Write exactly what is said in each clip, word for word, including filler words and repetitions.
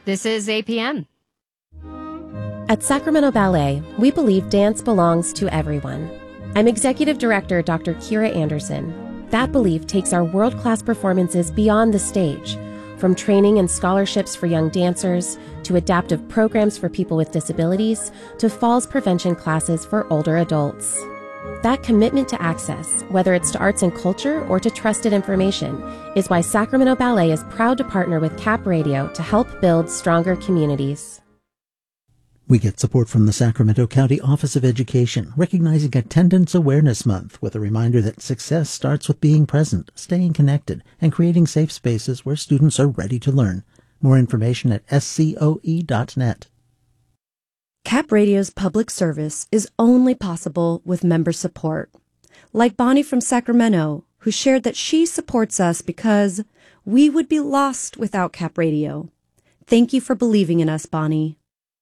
This is A P M. At Sacramento Ballet, we believe dance belongs to everyone. I'm Executive Director Doctor Kira Anderson. That belief takes our world-class performances beyond the stage, from training and scholarships for young dancers, to adaptive programs for people with disabilities, to falls prevention classes for older adults. That commitment to access, whether it's to arts and culture or to trusted information, is why Sacramento Ballet is proud to partner with Cap Radio to help build stronger communities. We get support from the Sacramento County Office of Education, recognizing Attendance Awareness Month with a reminder that success starts with being present, staying connected, and creating safe spaces where students are ready to learn. More information at S C O E dot net. Cap Radio's public service is only possible with member support. Like Bonnie from Sacramento, who shared that she supports us because we would be lost without Cap Radio. Thank you for believing in us, Bonnie.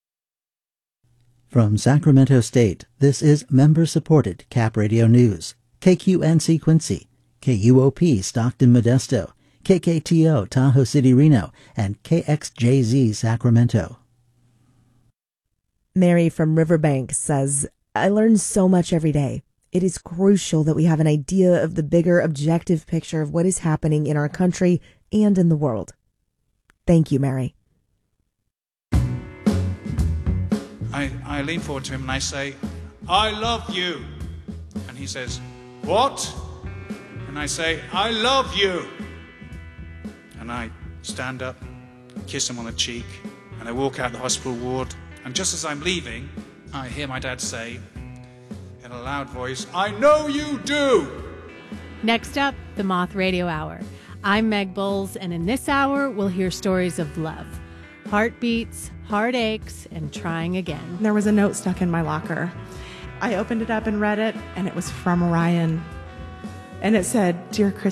From Sacramento State, this is member-supported Cap Radio News. K Q N C Quincy, K U O P Stockton Modesto, K K T O Tahoe City Reno, and K X J Z Sacramento. Mary from Riverbank says, I learn so much every day. It is crucial that we have an idea of the bigger objective picture of what is happening in our country and in the world. Thank you, Mary. I, I lean forward to him and I say, I love you. And he says, what? And I say, I love you. And I stand up, kiss him on the cheek, and I walk out the hospital ward. And just as I'm leaving, I hear my dad say, in a loud voice, I know you do. Next up, the Moth Radio Hour. I'm Meg Bowles, and in this hour, we'll hear stories of love. Heartbeats, heartaches, and trying again. There was a note stuck in my locker. I opened it up and read it, and it was from Ryan. And it said, Dear Chris,